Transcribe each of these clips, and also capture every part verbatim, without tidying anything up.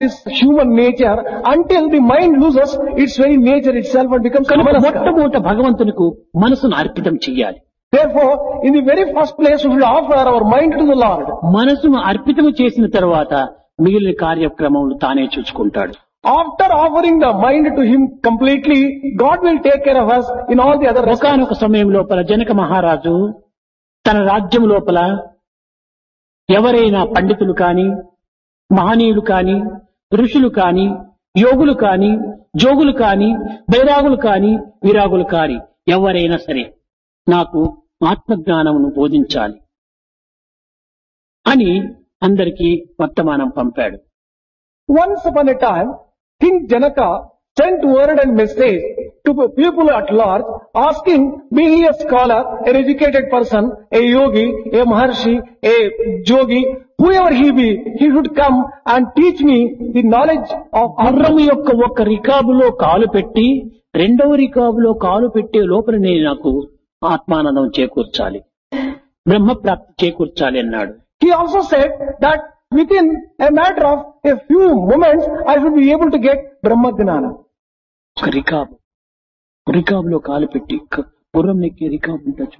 this human nature until the mind loses its very nature itself and becomes కనుక Manasa. మొట్టమొదట భగవంతునికి మనసును అర్పితం చెయ్యాలి. Therefore, in the very first place, we should offer our mind to the Lord. మనసును అర్పితం చేసిన తర్వాత మిగిలిన కార్యక్రమములు తానే చూసుకుంటాడు. After offering the mind to Him completely, God will take care of us in all the other respects. ఒకానొక సమయం లోపల జనక మహారాజు తన రాజ్యం లోపల ఎవరైనా పండితులు కాని, మహనీయులు కాని, ఋషులు కాని, యోగులు కాని, జోగులు కాని, బైరాగులు కాని, విరాగులు కాని ఎవరైనా సరే నాకు ఆత్మజ్ఞానమును బోధించాలి అని అందరికీ వర్తమానం పంపాడు. Once upon a time, King Janaka sent word and message to people at large asking, be he a scholar, an educated person, a yogi, a maharshi, a jogi, whoever he be, he should come and teach me the knowledge of గుర్రము యొక్క ఒక రికాబులో కాలు పెట్టి రెండవ రికాబులో కాలు పెట్టే లోపలనే నాకు ఆత్మానందం చేకూర్చాలి, బ్రహ్మ ప్రాప్తి చేకూర్చాలి అన్నాడు. He also said that within a matter of a few moments, I should be able to get Brahma Gnana. ఒక రికాబు రికాబులో కాలు పెట్టి క- గుర్రం నెక్కి రికాబు ఉంటుంది.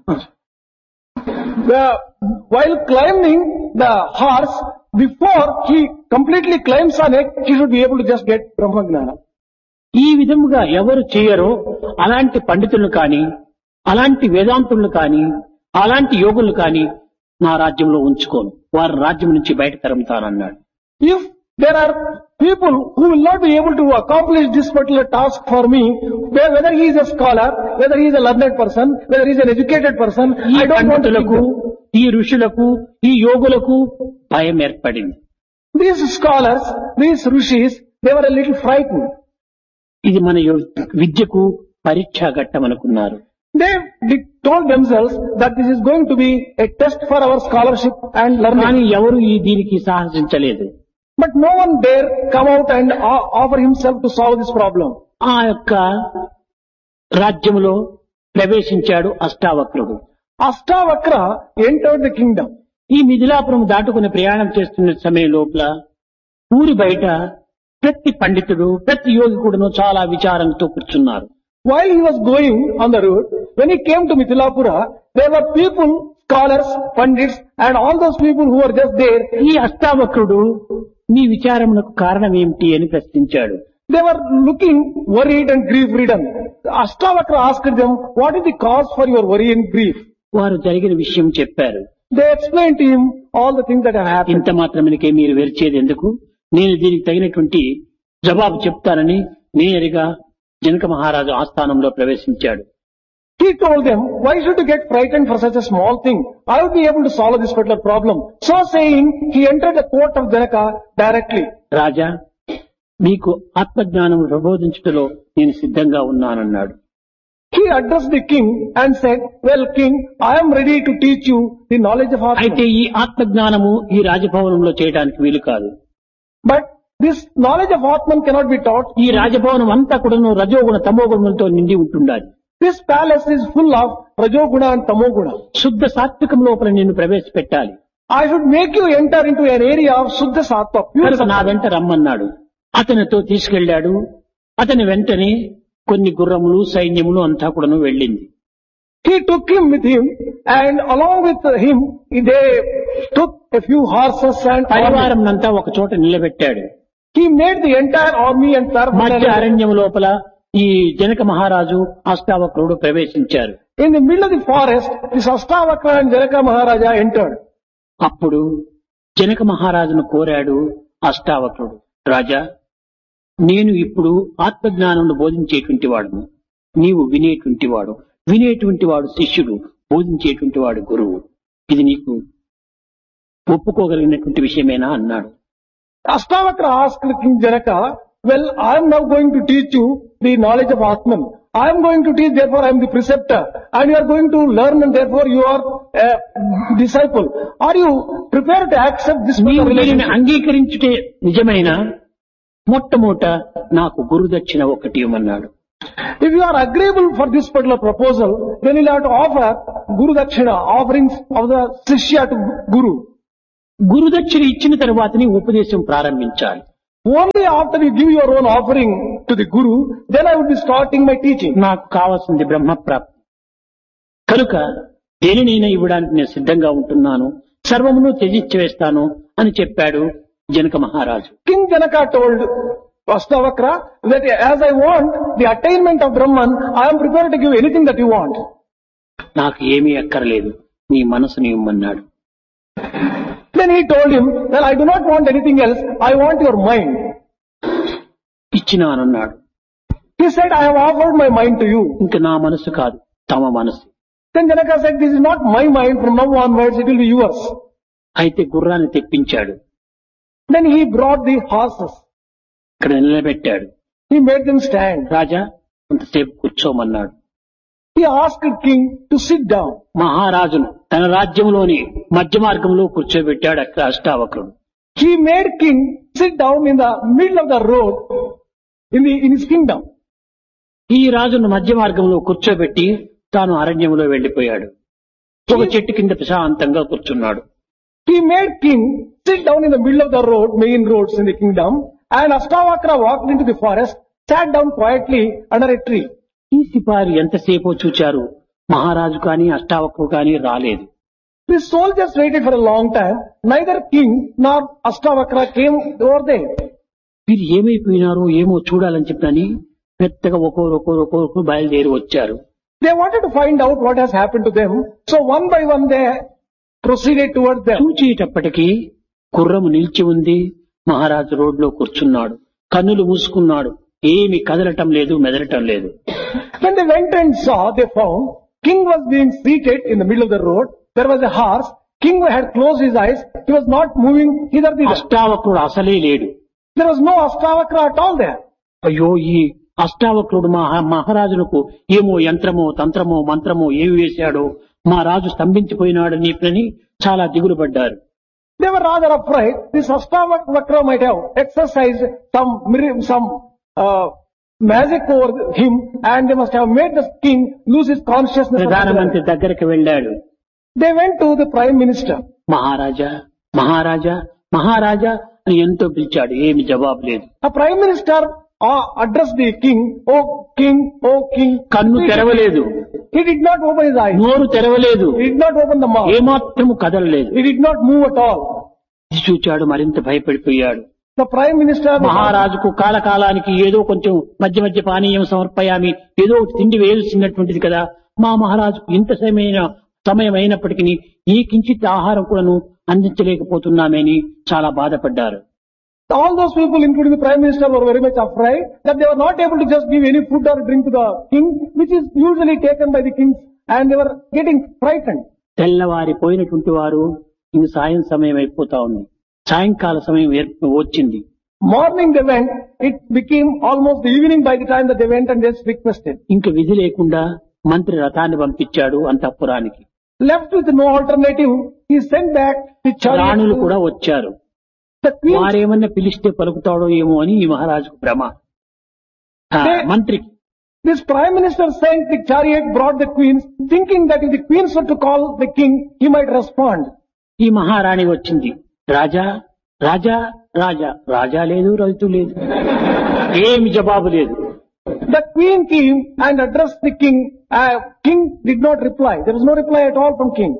The, while climbing the horse, before he completely climbs on it, he should be able to just get Brahma Gnana. ఈ విధముగా ఎవరు చేయరో అలాంటి పండితులను కాని, అలాంటి వేదాంతులను కాని, అలాంటి యోగులను కాని నా రాజ్యంలో ఉంచుకోను, వారి రాజ్యం నుంచి బయట తరుముతానన్నాడు. If there are people who will not be able to accomplish this particular task for me, whether he is a scholar, whether he is a learned person, whether he is an educated person, ఈ I don't want to పండితులకు, keep them. ఈ ఋషులకు, ఈ యోగులకు భయం ఏర్పడింది. These scholars, these rishis, they were a little frightened. ఇది మన యో- విద్యకు పరీక్షా ఘట్టం అనుకున్నారు. They de- told themselves that this is going to be a test for our scholarship and learning. కానీ ఎవరు ఈ దీనికి సాహసించలేదు. But no one dare come out and o- offer himself to solve this problem. ఆ యొక్క రాజ్యములో ప్రవేశించాడు అష్టావక్రుడు. Astavakra entered the kingdom. ఈ మిథిలాపురం దాటుకుని ప్రయాణం చేస్తున్న సమయం లోపల ఊరి బయట ప్రతి పండితుడు, ప్రతి యోగి కూడాను చాలా విచారంతో కూర్చున్నారు. While he was going on the road, when he came to Mithilapura, there were people, scholars, pandits, and all those people who were just there. ఈ అష్టావక్రుడు మీ విచారమునకు కారణం ఏమిటి అని ప్రశ్నించాడు. They were looking worried and grief-ridden. Astavakra asked them, what is the cause for your worry and grief? వారు జరిగిన విషయం చెప్పారు. They explained to him all the things that have happened. ఇంత మాత్రమేకే మీరు వెరిచేది ఎందుకు, నేను దీనికి తగినటువంటి జవాబు చెప్తానని నేరుగా జనక మహారాజు ఆస్థానంలో ప్రవేశించాడు. He told them, why should you get frightened for such a small thing? I will be able to solve this particular problem. So saying, he entered the court of Janaka directly. రాజా, మీకు ఆత్మజ్ఞానం ప్రబోధించుటలో నేను సిద్ధంగా ఉన్నానన్నాడు. He addressed the king and said, well king, I am ready to teach you the knowledge of అయితే Atman. ఈ ఆత్మజ్ఞానము ఈ రాజభవనంలో చేయడానికి వీలు కాదు. But this knowledge of Atman cannot be taught. ఈ రాజభవనం అంతా కూడాను రజోగుణ తమోగుణంతో నిండి ఉంటుండాలి. This palace is full of Rajoguna and Tamoguna. శుద్ధ సాత్వికం లోపల నిన్ను ప్రవేశపెట్టాలి. I should make you enter into an area of Suddha Sattva, pure కనుక నా Sattva. వెంట రమ్మన్నాడు. అతనితో తీసుకెళ్లాడు. అతని వెంటనే కొన్ని గుర్రములు, సైన్యములు అంతా కూడాను వెళ్ళింది. He took him with him and along with him, they took a few horses and army. పరివారం అంతా ఒక చోట నిలబెట్టాడు. He made the entire army and మధ్య paraphernalia. అరణ్యం లోపల ఈ జనక మహారాజు అష్టావక్రుడు ప్రవేశించారు. In the middle of the forest, this Astavakra and Janaka Maharaja entered. అప్పుడు జనక మహారాజును కోరాడు అష్టావక్రుడు, రాజా, నేను ఇప్పుడు ఆత్మజ్ఞానమును బోధించేటువంటి వాడును, నీవు వినేటువంటి వాడు, వినేటువంటి వాడు శిష్యుడు, బోధించేటువంటి వాడు గురువు. ఇది నీకు ఒప్పుకోగలిగినటువంటి విషయమేనా అన్నాడు. Astavakra asked King Janaka, well, I am now going to teach you the knowledge of Atman. I am going to teach, therefore I am the preceptor. And you are going to learn and therefore you are a disciple. Are you prepared to accept this నీవు దీనిని relationship? అంగీకరించుటే నిజమైన మొట్టమొదట నాకు గురుదక్షిణ ఒకటి ఇవ్వమన్నాడు. If you are agreeable for this particular proposal, then you will have to offer Guru Dakshina, offerings of the Shishya to Guru. గురుదక్షిణ ఇచ్చిన తర్వాతనే ఉపదేశం ప్రారంభించాలి. Only after you give your own offering to the Guru, then I would be starting my teaching. నాకు కావాల్సింది బ్రహ్మప్రాప్తి కనుక దేనినైనా ఇవ్వడానికి నేను సిద్ధంగా ఉంటున్నాను, సర్వమును త్యజించి వేస్తాను అని చెప్పాడు జనక మహారాజు. King Janaka told Ashtavakra that as I want the attainment of Brahman, I am prepared to give anything that you want. నాకు ఏమీ అక్కర్లేదు, నీ మనసుని ఇమ్మన్నాడు. Then he told him that I do not want anything else, I want your mind. ఇచ్చినానన్నాడు. He said, I have offered my mind to you. ఇంక నా మనసు కాదు, తమ మనసు. Then Janaka said, this is not my mind, from now onwards it will be yours. అయితే గుర్రాన్ని తెప్పించాడు. Then he brought the horses. ఇక్కడ నిలబెట్టాడు. He made them stand. రాజా కొంతసేపు కూర్చోమన్నాడు. He asked the king to sit down. మహారాజును తన రాజ్యంలోని మధ్య మార్గంలో కూర్చోబెట్టాడు అక్కడ అష్టావక్రుడు. He made king sit down in the middle of the road in the in his kingdom. ఈ రాజును మధ్య మార్గంలో కూర్చోబెట్టి తాను అరణ్యంలో వెళ్లిపోయాడు. ఒక చెట్టు కింద ప్రశాంతంగా కూర్చున్నాడు. He made king sit down in the middle of the road, main roads in the kingdom, and Ashtavakra walked into the forest, sat down quietly under a tree. ఈ సిపారి ఎంతసేపో చూచారు, మహారాజు కానీ అష్టావక్రుడు కానీ రాలేదు. The soldiers waited for a long time. Neither king nor Ashtavakra came over there. వీరు ఏమైపోయినారో ఏమో చూడాలని చెప్పని మెత్తగా ఒక్కొరు ఒక్కొరు ఒక్కొక్కరు బయలుదేరి వచ్చారు. They wanted to find out what has happened to them. So one by one they proceeded towards them. చూచేటప్పటికీ గుర్రము నిలిచి ఉంది. మహారాజు రోడ్లో కూర్చున్నాడు, కన్నులు మూసుకున్నాడు, ఏమి కదలటం లేదు, మెదలటం లేదు. When they went and saw, they found king was being seated in the middle of the road. There was a horse. King had closed his eyes. He was not moving hither thither. అష్టావక్రుడు అసలే లేడు. There was no Ashtavakra at all there. అయ్యో, ఈ అష్టావక్రుడు మా మహారాజులకు ఏమో యంత్రమో తంత్రమో మంత్రమో ఏమి వేశాడో, మా రాజు స్తంభించిపోయినాడని చెప్పని చాలా దిగులు పడ్డారు. They were rather afraid. This Ashtavakra might have exercised some mir- some uh, magic over him, and they must have made the king lose his consciousness. ప్రధానమంత్రి దగ్గరికి వెళ్ళాడు. They went to the prime minister. మహారాజా మహారాజా మహారాజా అని ఎంతో పిలిచాడు, ఏమి జవాబు లేదు. The prime minister uh, addressed the king, "Oh king, oh king." కన్ను తెరవలేదు, He did not open his eyes. నోరు తెరవలేదు, He did not open the mouth. ఏమాత్రము కదలలేదు. He did not move at all. ఇది చూచాడు, మరింత భయపడిపోయాడు. The prime minister, మహారాజుకు కాలకాలానికి ఏదో కొంచెం మధ్య మధ్య పానీయం సమర్పయామి, ఏదో ఒకటి తిండి వేయాల్సినటువంటిది కదా. మా మహారాజుకు ఇంత సమయమైన సమయం అయినప్పటికీ ఈ కించిత్ ఆహారం కూడాను అందించలేకపోతున్నామని చాలా బాధపడ్డారు. all those people, including the prime minister, were very much afraid that they were not able to just give any food or drink to the king, which is usually taken by the kings, and they were getting frightened. తెల్లవారి పోయినటువంటి వారు ఇంక సాయం సమయం అయిపోతా ఉంది. సాయంకాల సమయం ఏర్ప- వచ్చింది. Morning they went, it became almost the evening by the time that they went and just requested. ఇంక విధి లేకుండా మంత్రి రథాన్ని పంపించాడు అంతఃపురానికి. Left with no alternative, he sent back the రాణులు chariot. కూడా వచ్చారు. The queen, వారేమన్నా పిలిస్తే పలుకుతాడో ఏమో అని ఈ మహారాజుకు భ్రమ. ఆ, They- మంత్రికి this prime minister sent the chariot, brought the queens, thinking that if the queens were to call the king, he might respond. ఈ మహారాణి వచ్చింది. రాజా రాజా రాజా రాజా లేదు, రైతు లేదు, ఏమి జవాబు లేదు. The queen came and addressed the king. Uh, king did not reply. There was no reply at all from king.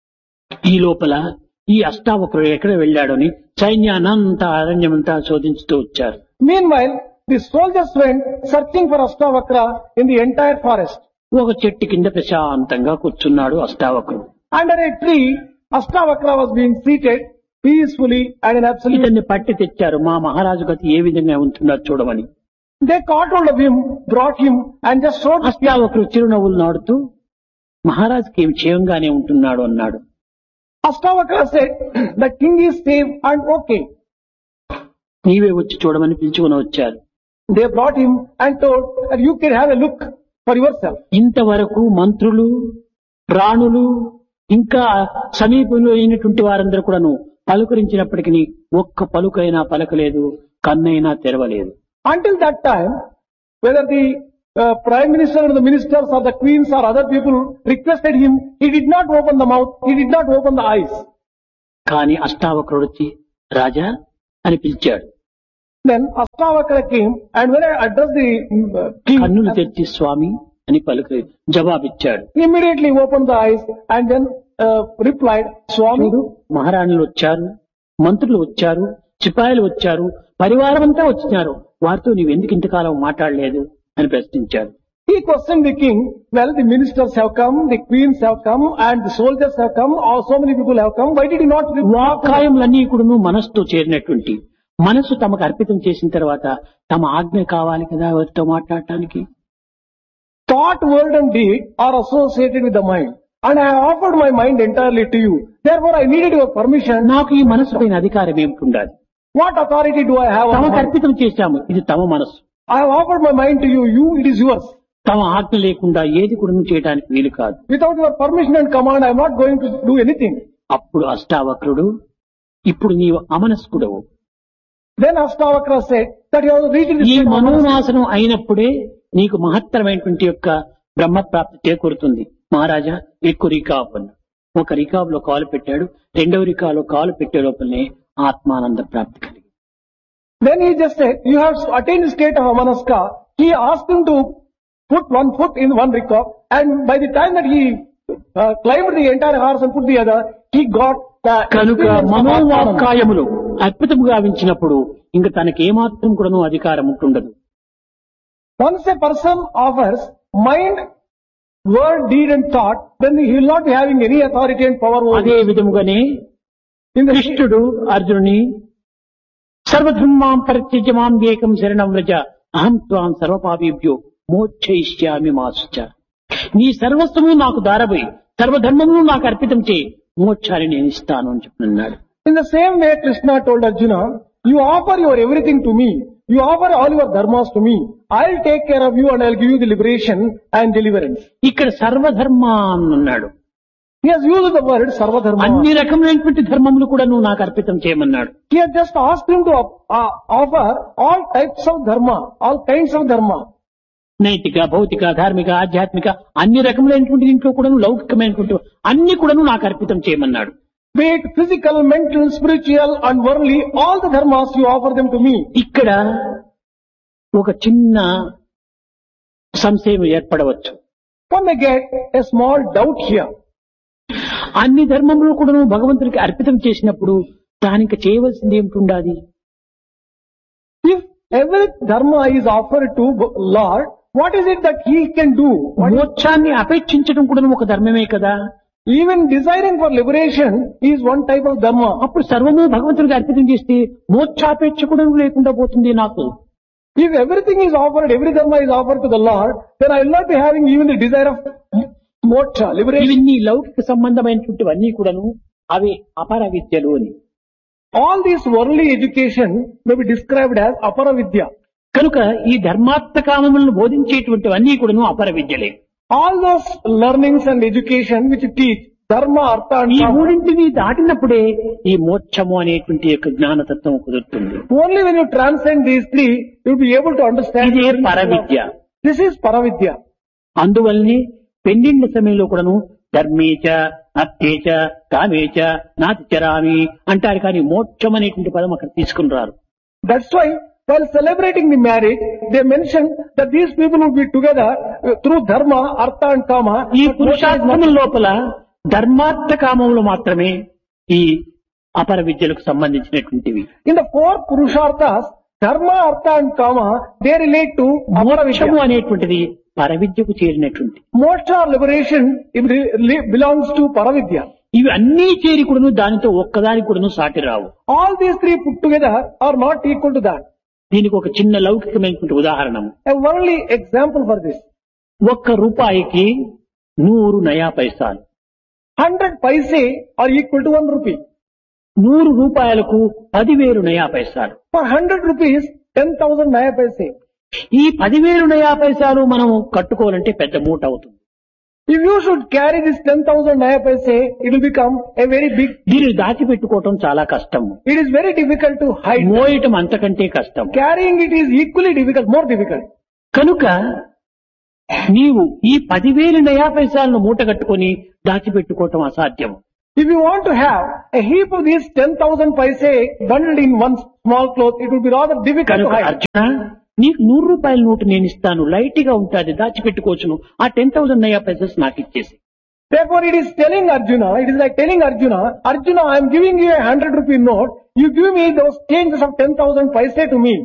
ఈ లోపల ఈ అష్టావక్రుడు ఎక్కడ వెళ్ళాడని సైన్యానంతా అరణ్యమంతా శోధించుతూ వచ్చారు. Meanwhile, the soldiers went searching for Ashtavakra in the entire forest. ఒక చెట్టు కింద ప్రశాంతంగా కూర్చున్నాడు అష్టావక్రుడు. Under a tree, Ashtavakra was being seated peacefully and in absolute. ఇతన్ని పట్టి తెచ్చారు, మా మహారాజు గతి ఏ విధంగా ఉంటున్నారు చూడమని. They caught hold of him, brought him, and just showed the king. అష్టావక్రుడు చిరునవ్వులు నాడుతూ మహారాజుకి ఏమి క్షేమంగానే ఉంటున్నాడు అన్నాడు. Ashtavakra said, the king is safe and okay. నీవే వచ్చి చూడమని పిలుచుకుని వచ్చారు. They brought him and told that you can have a look for yourself. ఇంతవరకు మంత్రులు, రాణులు, ఇంకా సమీపంలో అయినటువంటి వారందరూ కూడాను పలుకరించినప్పటికీ ఒక్క పలుకైనా పలకలేదు, కన్నైనా తెరవలేదు. Until that time, whether the uh, prime minister or the ministers or the queens or other people requested him, he did not open the mouth, he did not open the eyes. కానీ అష్టావక్రుడు వచ్చి రాజా అని పిలిచాడు. Then Astavakra came, and when I addressed the uh, king, కన్నులు తెచ్చి స్వామి అని పలుకు జవాబిచ్చాడు. he immediately opened the eyes and then uh, replied, Swami, చూడు, మహారాణులు వచ్చారు, మంత్రులు వచ్చారు, సిపాయిలు వచ్చారు, పరివారం అంతా వచ్చినారు, వారితో నీవు ఎందుకు ఇంతకాలం మాట్లాడలేదు అని ప్రశ్నించాడు. he questioned the king, well, the ministers have come, the queens have come, and the soldiers have come, or so many people have come, why did he not reply? వాక్కాయములన్నీ కూడాను మనస్సుతో చేరినటువంటి, మనస్సు తమకు అర్పితం చేసిన తర్వాత తమ ఆజ్ఞ కావాలి కదా ఎవరితో మాట్లాడటానికి. Thought, word and deed are associated with the mind. And I have offered my mind entirely to you. Therefore, I needed your permission. నాకు ఈ మనస్సు పైన అధికారం ఏమిటి ఉండాలి? What authority do I have on my తమకు mind? అర్పితం చేశాము, ఇది తమ మనస్సు. I have offered my mind to you. You, it is yours. తమ ఆజ్ఞ లేకుండా ఏది కూడా చేయడానికి వీలు కాదు. Without your permission and command, I am not going to do anything. అప్పుడు అష్టావక్రుడు, ఇప్పుడు నీవు అమనస్కుడవు. Then Astavakra said that you have reached this ఈ state of awareness. మనోనాశనం అయినప్పుడే నీకు మహత్తరమైనటువంటి యొక్క బ్రహ్మప్రాప్తి చేకూరుతుంది. మహారాజా, ఎక్కువ రికాబ్ అన్న ఒక రికాబ్ లో కాలు పెట్టాడు, రెండవ రికాబ్ లో కాలు పెట్టే లోపలనే ఆత్మానంద ప్రాప్తి కలిగింది. Then he just said, you have attained the state of Amanaska. He asked him to put one foot in one rikav, and by the time that he uh, climbed the entire horse and put the other, he got the కనుక experience of Atmananda. మనోవాక్కాయములు అద్భుతముగా గావించినప్పుడు ఇంక తనకి ఏమాత్రం కూడాను అధికారం ఉంటుండదు. Once a person offers mind, word, deed and thought, then he will not be having any authority and power over అదే it. విధముగానే In the కృష్ణుడు అర్జునుని సర్వధర్మాం పరిత్యజ్య మాం ఏకం శరణం వ్రజ అహం త్వాం సర్వపాపేభ్యో మోక్షయిష్యామి మాసుచ. నీ సర్వస్వము నాకు దారబోయి సర్వధర్మమును నాకు అర్పితం చేయి, మోక్షాన్ని నేను ఇస్తాను అని చెప్పినాడు. In the same way, Krishna told Arjuna, you offer your everything to me. You offer all your dharmas to me. I'll take care of you and I'll give you the liberation and deliverance. ఇక్కడ సర్వధర్మ అన్నాడు. He has used the word Sarvadharma. అన్ని రకమైనటువంటి ధర్మములు కూడా నువ్వు నాకు అర్పితం చేయమన్నాడు. He has just asked him to uh, offer all types of dharma, all kinds of dharma. నైతిక, భౌతిక, ధార్మిక, ఆధ్యాత్మిక అన్ని రకములైనటువంటి దీంట్లో కూడా లౌకికమైనటువంటి అన్ని కూడా నాకు అర్పితం చేయమన్నాడు. Be it physical, mental, spiritual and worldly, all the dharmas you offer them to me. ఇక్కడ ఒక చిన్న సంశయం ఏర్పడవచ్చు. One may get a small doubt here. అన్ని ధర్మములు కూడా భగవంతుడికి అర్పితం చేసినప్పుడు దానికి చేయవలసింది ఏమిటి ఉండాలి? If every dharma is offered to Lord, what is it that he can do? What is- మోక్షాన్ని అపేక్షించడం కూడా ఒక ధర్మమే కదా. Even desiring for liberation is one type of dharma. అప్పుడు సర్వము భగవంతుడికి అర్పితం చేస్తే మోక్షాపేక్ష కూడా లేకుండా పోతుంది నాకు. If everything is offered, every dharma is offered to the Lord, then I will not be having even the desire of moksha, liberation. ఇవన్నీ లౌకిక సంబంధమైనటువంటివన్నీ కూడాను అవి అపర విద్యలు అని. All this worldly education may be described as apara vidya. కనుక ఈ ధర్మార్థ కామములను బోధించేటువంటివన్నీ కూడాను అపర విద్యలే. All those learnings and education which teach dharma, artha and ఈ kama, మూడింటిని దాటినప్పుడే ఈ మోక్షము అనేటువంటి యొక్క జ్ఞానతత్వం కుదురుతుంది. only when you transcend these three, you will be able to understand. ఇదే పరవిద్య. This is paravidya. అందువల్లనే పెండిండ్ల సమయంలో కూడాను ధర్మేచ అర్థేచ కామేచ నాతిచరామి అంటారు, కానీ మోక్షం అనేటువంటి పదం అక్కడ తీసుకుని రారు. That's why while celebrating the marriage, they mentioned that these people will be together uh, through dharma, artha and kama. ఈ But moksha is పురుషార్థముల not- లోపల ధర్మార్థ కామములు మాత్రమే ఈ అపర విద్యలకు సంబంధించినటువంటివి. In the four purusharthas, dharma, artha and kama, they relate to apara మోక్షము vidya. అనేటువంటిది పరవిద్యకు చేరినటువంటి. Moksha or liberation it re- re- belongs to paravidya. ఇవి అన్నీ చేరి కూడాను దానితో ఒక్కదాని కూడాను సాటి రావు. All these three put together are not equal to that. దీనికి ఒక చిన్న లౌకికమైనటువంటి ఉదాహరణము. A worldly example for this. ఒక్క రూపాయికి నూరు నయా పైసాలు. Hundred paise are equal to one rupee. నూరు రూపాయలకు పదివేలు నయా పైసాలు. For hundred rupees, ten thousand naya paise. ఈ పదివేలు నయా పైసాలు మనం కట్టుకోవాలంటే పెద్ద మూట అవుతుంది. If you should carry this ten thousand naya paise, it will become a very big. దీనిని దాచిపెట్టుకోవటం చాలా కష్టము. It is very difficult to hide. మోయటం అంతకంటే కష్టం. Carrying it is equally difficult, more difficult. కనుక నీవు ఈ పదివేలు నయా పైసాలను మూట కట్టుకొని దాచిపెట్టుకోవటం అసాధ్యం. If you want to have a heap of these ten thousand paise bundled in one small cloth, it would be rather difficult to కనుక hide. అర్జున నీకు నూరు రూపాయల నోటు నేను ఇస్తాను, లైట్ గా ఉంటుంది, దాచిపెట్టుకోవచ్చును, ఆ టెన్ థౌసండ్ నయా పైసెస్ నాకు ఇచ్చేసి. Therefore, it is telling Arjuna, it is like telling Arjuna, Arjuna, I am giving you a hundred rupee note, you give me those changes of ten thousand paise to me.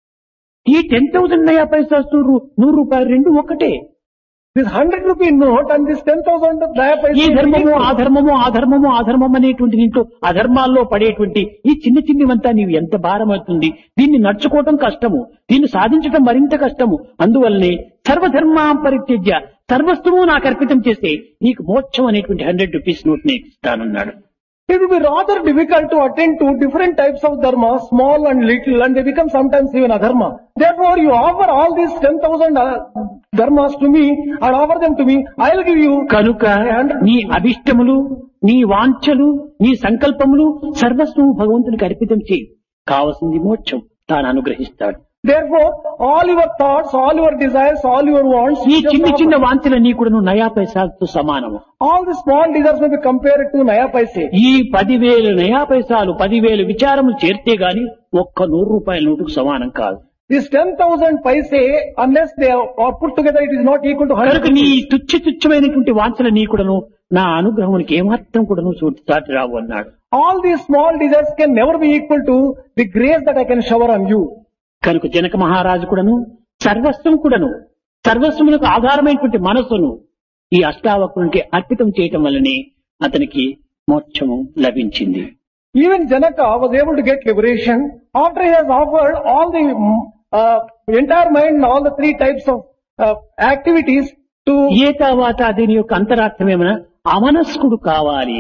ఈ ten thousand నయా Pisces నూరు రూపాయలు రెండు ఒకటే. This hundred rupee note and this ten thousand naya paise. ఈ ధర్మము ఆ ధర్మము ఆ ధర్మము ఆ ధర్మం అనేటువంటి దీంట్లో అధర్మాల్లో పడేటువంటి ఈ చిన్న చిన్నవంతా నీవు ఎంత భారం అవుతుంది, దీన్ని నడుచుకోవటం కష్టము, దీన్ని సాధించటం మరింత కష్టము. అందువల్లనే సర్వధర్మా పరిత్యజ్య సర్వస్వము నాకు అర్పితం చేస్తే నీకు మోక్షం అనేటువంటి హండ్రెడ్ రూపీస్ నోట్ నేను ఇస్తానన్నాడు. It will be rather difficult to attend to different types of dharma, small and little, and they become sometimes even adharma. Therefore, you offer all these ten thousand uh, dharmas to me and offer them to me, I'll give you. కనుక నీ అభిష్టములు, నీ వాంఛలు, నీ సంకల్పములు సర్వస్వము భగవంతునికి అర్పితం చేయి, కావలసింది మోక్షం తాను అనుగ్రహిస్తాడు. Therefore, all your thoughts, all your desires, all your wants, ఈ చిన్న చిన్న వాంఛలన్నీ కూడా నయా పైసాలతో సమానము. all the small desires may be compared to naya paise. ఈ పదివేలు నయా పైసాలు పదివేలు విచారములు చేర్తే గాని ఒక్క నూరు రూపాయల నోటుకు సమానం కాదు. This ten thousand paise, unless they are put together, it is not equal to hundred. కనుక నీ తుచ్చ తుచ్చమైనటువంటి వాంఛల నీ కూడాను నా అనుగ్రహానికి ఏమాత్రం కూడాను సాటి రావు అన్నాడు. All these small desires can never be equal to the grace that I can shower on you. కనుక జనక మహారాజు కూడాను సర్వస్వం కూడాను సర్వస్వములకు ఆధారమైనటువంటి మనస్సును ఈ అష్టావక్రునికి అర్పితం చేయటం వల్లనే అతనికి మోక్షము లభించింది. Even Janaka was able to get liberation after he has offered all the uh, entire mind and all the three types of uh, activities to. ఏ తర్వాత దీని యొక్క అంతరార్థం ఏమైనా అమనస్కుడు కావాలి.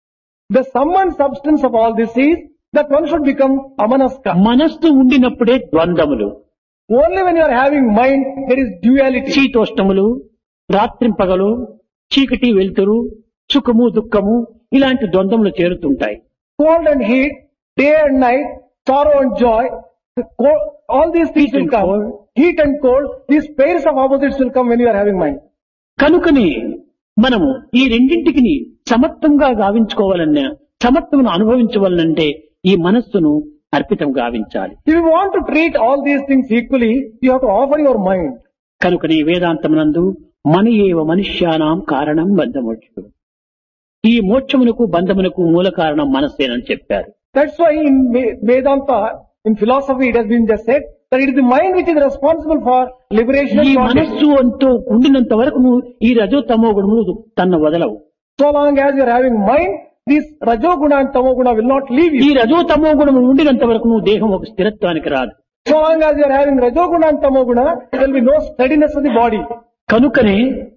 The sum and substance of all this is that one should become amanaska. మనస్సు ఉండినప్పుడే ద్వంద్వములు. Only when you are having mind, there is duality. శీతోష్టములు, రాత్రింపగలు, చీకటి వెలుతురు, సుఖము దుఃఖము ఇలాంటి ద్వంద్వములు చేరుతుంటాయి. Cold and heat, day and night, sorrow and joy, the cold, all these things Heat will and come. cold. Heat and cold, these pairs of opposites will come when you are having mind. కనుకనే మనము ఈ రెండింటికి సమత్వంగా గావించుకోవాలన్నా, సమత్వమును అనుభవించవాలంటే ఈ మనస్సును అర్పితం గావించాలి. If you want to treat all these things equally, you have to offer your mind. కనుకనే వేదాంతమునందు మన ఏవ మనుష్యానాం కారణం బంధమోక్షుడు, ఈ మోక్షమునకు బంధమునకు మూల కారణం మనస్సేనని చెప్పారు. That's why in Vedanta, in philosophy, it has been just said that it is the mind which is responsible for liberation ఈ and bondage. మనస్సు అంటూ ఉండినంత వరకు నువ్వు ఈ రజో తమో గుణములు తన వదలవు. So long as you are having mind, this rajoguna and tamoguna will not leave ఈ you. రజో తమో గుణము ఉండినంత వరకు నువ్వు దేహం ఒక స్థిరత్వానికి రాదు. So long as you are having rajoguna and tamoguna, there will be no steadiness of the body. కనుకనే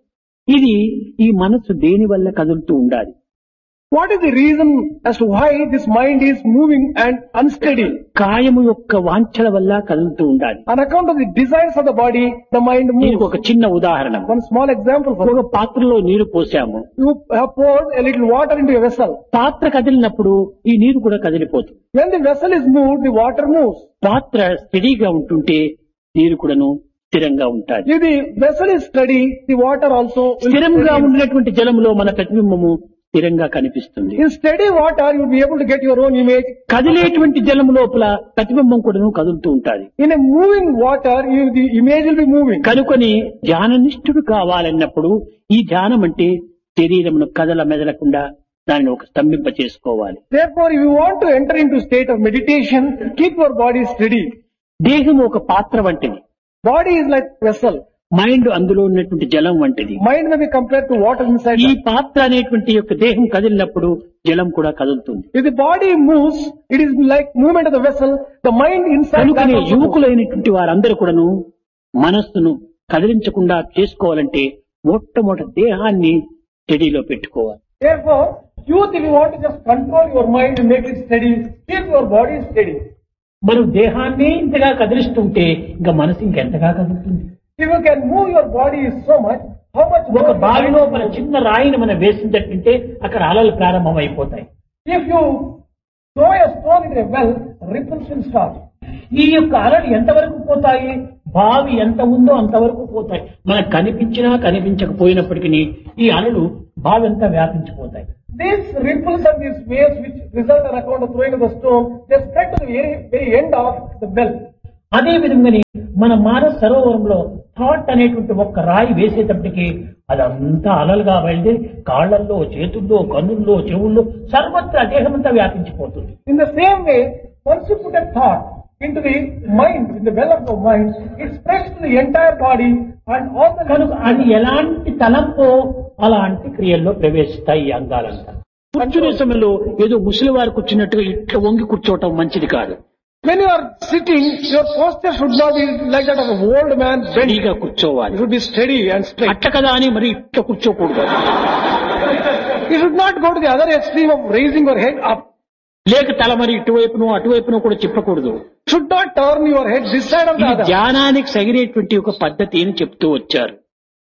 ఇది ఈ మనస్సు దేని వల్ల కదులుతూ ఉండాలి. What is the reason as to why this mind is moving and unsteady? కాయము యొక్క వాంఛల వల్ల కదులుతూ ఉండాలి. On account of the desires of the body, the mind దీనికి moves. ఒక చిన్న ఉదాహరణ. One small example for ఒక it. పాత్రలో నీరు పోసాము, You have poured a little water into a vessel. పాత్ర కదిలినప్పుడు ఈ నీరు కూడా కదిలిపోతుంది. When the vessel is moved, the water moves. పాత్ర స్టడీగా ఉంటుంటే నీరు కూడాను స్థిరంగా ఉంటాది. If the vessel is steady, the water also will స్థిరంగా steady. ఉండినటువంటి జలంలో మన ప్రతిబింబము స్థిరంగా కనిపిస్తుంది. In steady water, you will be able to get your own image. కదిలేటువంటి జలం లోపల ప్రతిబింబం కూడాను కదులుతూ ఉంటాది. In a moving water, you, the image will be moving. కనుకొని ధ్యాననిష్ఠుడు కావాలన్నప్పుడు ఈ ధ్యానం అంటే శరీరమును కదల మెదలకుండా దానిని ఒక స్తంభింప చేసుకోవాలి. Therefore, if you want to enter into state of meditation, keep your body steady. దేహం ఒక పాత్ర వంటిది, Body is like vessel. Mind అందులో ఉన్నటువంటి జలం వంటిది. Mind may be compared to water inside. ఈ that. పాత్ర అనేటువంటి యొక్క దేహం కదిలినప్పుడు జలం కూడా కదులుతుంది. If the body moves, it is like movement of the vessel. The mind inside that కనుకనే also moves. యువకులైనటువంటి వారందరూ కూడాను మనస్సును కదిలించకుండా చేసుకోవాలంటే మొట్టమొదటి దేహాన్ని స్టడీలో పెట్టుకోవాలి. Therefore, youth, if you want to just control your mind and make it steady, keep your body steady. మనం దేహాన్ని ఇంతగా కదిలిస్తుంటే ఇంకా మనసు ఇంకెంతగా కదులుతుంది. If you can move your body so much, how much ఒక more your బావిలో mind మన will move? చిన్న రాయిని మనం వేసిందంటే అక్కడ అలలు ప్రారంభం అయిపోతాయి. If you throw a stone into a well, ripples will start. ఈ యొక్క అలలు ఎంతవరకు పోతాయి? బావి ఎంత ఉందో అంతవరకు పోతాయి. మనకు కనిపించినా కనిపించకపోయినప్పటికీ ఈ అలలు బావి అంతా వ్యాపించిపోతాయి. These ripples and these waves which result on account of throwing of the stone, they spread to the very, very end of the well. అదే విధంగానే మన మానస సరోవరంలో థాట్ అనేటువంటి ఒక్క రాయి వేసేటప్పటికి అదంతా అలలుగా బయలుదేరి కాళ్లల్లో, చేతుల్లో, కన్నుల్లో, చెవుల్లో సర్వత్రా దేహమంతా వ్యాపించిపోతుంది. In the same way, once you put a thought into the mind, in the well of the mind, it spreads to the entire body and all the... కనుక అది ఎలాంటి తలంపో అలాంటి క్రియల్లో ప్రవేశిస్తాయి ఈ అంగాలంతా. కూర్చునే సమయంలో ఏదో ముసలివారు కూర్చున్నట్టుగా ఇట్లా వంగి కూర్చోవటం మంచిది కాదు. When you are sitting, your posture should not be like that of an old man bent. స్టడీగా కూర్చోవాలి. You should be steady and straight. అట్ట కదా అని మరి ఇట్లా కూర్చోకూడదు. You should not go to the other extreme of raising your head up. లేక తల మరి ఇటువైపునో అటువైపునో కూడా చెప్పకూడదు. Should not turn your head this side or the other. ధ్యానానికి సగిరేటువంటి ఒక పద్ధతి అని చెప్తూ వచ్చారు.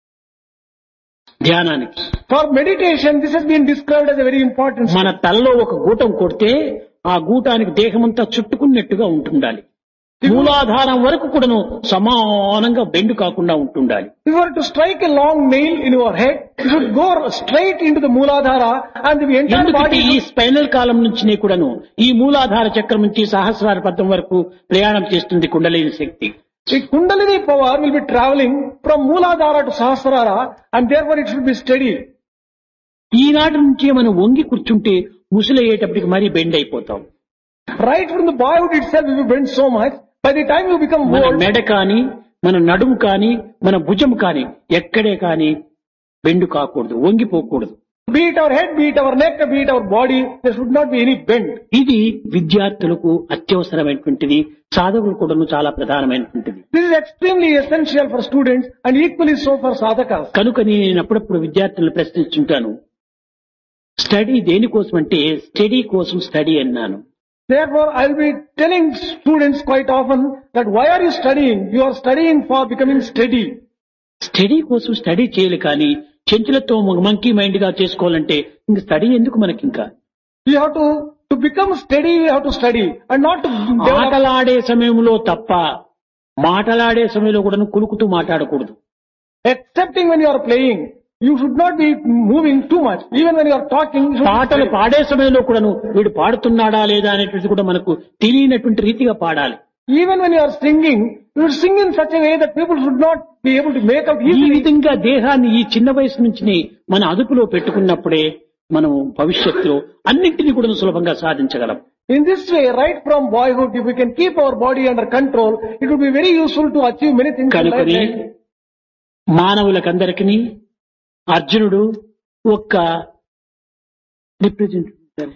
ధ్యానానికి For meditation, this has been described as a very important. మన తలలో ఒక గూటం కొడితే ఆ గూటానికి దేహమంతా చుట్టుకున్నట్టుగా ఉంటుండాలి. మూలాధారం వరకు కూడాను సమానంగా బెండు కాకుండా ఉంటుండాలి. If you were to strike a long nail in your head, you should go straight into the Mooladhara and the entire ఎందుకంటే body. ఈ స్పైనల్ కాలం నుంచి కూడాను ఈ మూలాధార చక్రం నుంచి సహస్రార పద్మం వరకు ప్రయాణం చేస్తుంది కుండలిని శక్తి. The Kundalini power will be traveling from Mooladhara to Sahasrara and therefore it should be steady. ఈనాటి నుంచి మనం వంగి కూర్చుంటే ముసలయ్యేటప్పటికి మరీ బెండ్ అయిపోతాం. Right from the boyhood itself, if you bend so much, by the time you become మన old, మెడ కానీ మన నడుము కానీ మన భుజం కానీ ఎక్కడే కానీ బెండు కాకూడదు, వంగిపోకూడదు. be it our head, be it our neck, be it our body, there should not be any bend. ఇది విద్యార్థులకు అత్యవసరమైనటువంటిది, సాధకులు కూడాను చాలా ప్రధానమైనటువంటిది. This is extremely essential for students and equally so for sadhakas. కనుక నేను అప్పుడప్పుడు విద్యార్థులను ప్రశ్నిస్తుంటాను, స్టడీ దేనికోసం అంటే స్టడీ కోసం స్టడీ అన్నాను. Therefore, I will be telling students quite often that why are you studying? You are studying for becoming steady. Study కోసం study చేయాలి కానీ చెంచులతో మంకీ మైండ్ గా చేసుకోవాలంటే ఇంక స్టడీ ఎందుకు మనకి? ఇంకా You have to, to become steady, you have to study and not to develop. ఆటలాడే సమయంలో తప్ప మాటలాడే సమయంలో కూడా కులుకుతూ మాట్లాడకూడదు. Excepting when you are playing, you should not be moving too much. Even when you are talking, you should పాటలు పాడే సమయంలో కూడాను వీడు పాడుతున్నాడా లేదా అనేటువంటిది కూడా మనకు తెలియనటువంటి రీతిగా పాడాలి. even when you are singing, you should sing in such a way that people should not be able to make out ఈ easily. విధంగా దేహాన్ని ఈ చిన్న వయసు నుంచి మన అదుపులో పెట్టుకున్నప్పుడే మనం భవిష్యత్తులో అన్నింటినీ కూడా సులభంగా సాధించగలం. In this way, right from boyhood, if we can keep our body under control, it would be very useful to achieve many things in కనుకని life. మానవులకందరికీ అర్జునుడు ఒక్క రిప్రజెంటేటివ్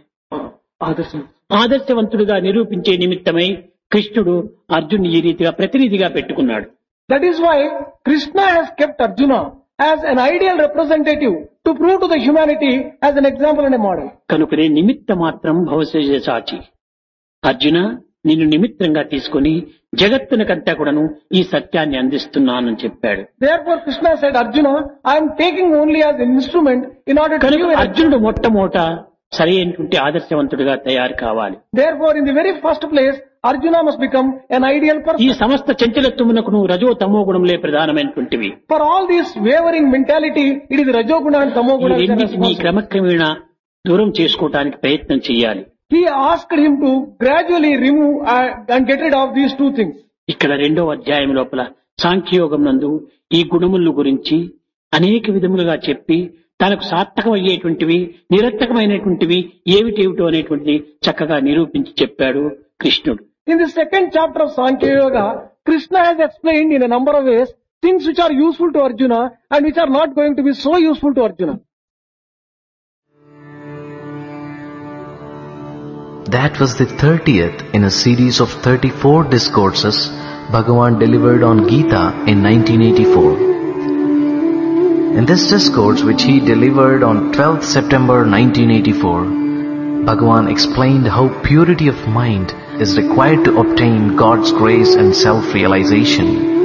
ఆదర్శవంతుడిగా నిరూపించే నిమిత్తమై కృష్ణుడు అర్జునుని ఈ రీతిగా ప్రతినిధిగా పెట్టుకున్నాడు. That is why Krishna has kept Arjuna as an ideal representative to prove to the humanity as an example and a model. కనుకనే నిమిత్త మాత్రం భవశేష సాచి, అర్జున నిన్ను నిమిత్తంగా తీసుకుని జగత్తునకంతా కూడాను ఈ సత్యాన్ని అందిస్తున్నానని చెప్పాడు. Therefore Krishna said, Arjuna, I am taking only as an instrument in order to కనుక give an అర్జునుడు మొట్టమొదట సరి అయినటువంటి ఆదర్శవంతుడిగా తయారు కావాలి. Therefore, in the very first place, Arjuna must become an ideal ఈ person. సమస్త చంచలత్వమునకును రజో తమో గుణములే ప్రధానమైనటువంటివి. For all this wavering mentality, it is Rajoguna and ఈ Tamoguna which are రెండింటినీ responsible. క్రమక్రమేణా దూరం చేసుకోవటానికి ప్రయత్నం చేయాలి. He asked him to gradually remove uh, and get rid of these two things. ఇక్కడ రెండో అధ్యాయం లోపల సాంఖ్యయోగం నందు ఈ గుణముల గురించి అనేక విధములుగా చెప్పి తనకు సార్థకం అయ్యేటువంటివి నిరర్థకమైనటువంటివి ఏమిటేమిటో అనేటువంటిది చక్కగా నిరూపించి చెప్పాడు కృష్ణుడు. In the second chapter of Sankhya Yoga, Krishna has explained in a number of ways things which are useful to Arjuna and which are not going to be so useful to Arjuna. That was the thirtieth in a series of thirty-four discourses Bhagavan delivered on Gita in nineteen eighty-four. In this discourse, which he delivered on twelfth September nineteen eighty-four, Bhagavan explained how purity of mind is required to obtain God's grace and self-realization.